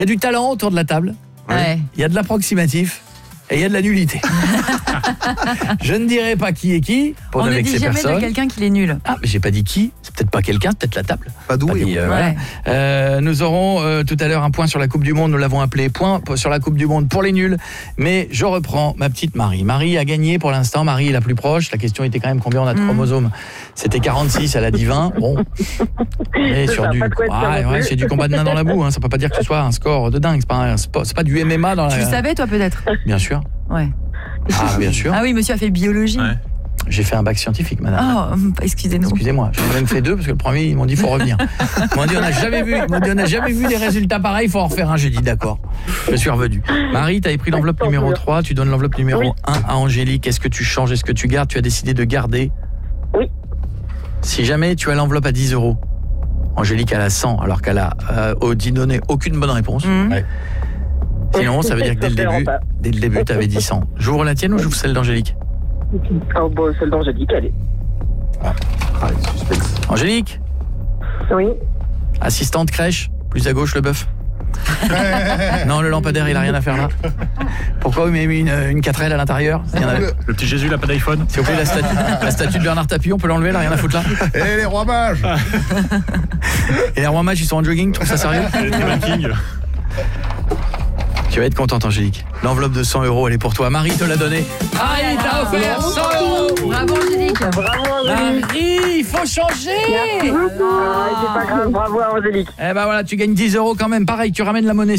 Il y a du talent autour de la table. Ouais. Il y a de l'approximatif. Et il y a de la nullité. Je ne dirai pas qui est qui. On ne dit jamais de quelqu'un qu'il est nul. Ah, mais j'ai pas dit qui. C'est peut-être pas quelqu'un, c'est peut-être la table. Pas doué. Dit, voilà. Nous aurons tout à l'heure un point sur la Coupe du Monde. Nous l'avons appelé point sur la Coupe du Monde pour les nuls. Mais je reprends ma petite Marie. Marie a gagné pour l'instant. Marie est la plus proche. La question était quand même combien on a de chromosomes. C'était 46, elle a dit 20. Bon. Mais sur du, c'est du combat de main dans la boue. Hein. Ça peut pas dire que ce soit un score de dingue. C'est pas du MMA dans la. Tu le savais toi peut-être? Bien sûr. Ouais. Ah, bien sûr. Ah oui, monsieur a fait biologie. Ouais. J'ai fait un bac scientifique, madame. Oh, excusez-nous. Excusez-moi, j'en ai même fait 2 parce que le premier, ils m'ont dit faut revenir. Ils m'ont dit on n'a jamais vu des résultats pareils, il faut en refaire un. J'ai dit d'accord. Je suis revenu. Marie, tu avais pris l'enveloppe numéro 3, tu donnes l'enveloppe numéro 1 à Angélique. Est-ce que tu changes, est-ce que tu gardes? Tu as décidé de garder. Oui. Si jamais tu as l'enveloppe à 10 €, Angélique elle a 100 alors qu'elle a donné aucune bonne réponse. Ouais. Sinon, ça veut dire que dès le début, tu avais dit 100. J'ouvre la tienne ou j'ouvre celle d'Angélique? Oh, bon, celle d'Angélique, allez. Suspense. Angélique, Oui. assistante crèche, plus à gauche le bœuf. Non, le lampadaire, il a rien à faire là. Pourquoi vous m'avez mis une 4L à l'intérieur? Le petit Jésus, il a pas d'iPhone. S'il vous plaît, la statue de Bernard Tapie, on peut l'enlever, là, rien à foutre là. Et les rois mages. Et les rois mages, ils sont en jogging, tu trouves ça sérieux? King. Tu vas être contente, Angélique. L'enveloppe de 100 €, elle est pour toi. Marie te l'a donnée. Marie t'a offert 100 €. Bravo Angélique. Bravo, Angélique. Marie, il faut changer. C'est pas grave, bravo, Angélique. Eh ben voilà, tu gagnes 10 € quand même. Pareil, tu ramènes la monnaie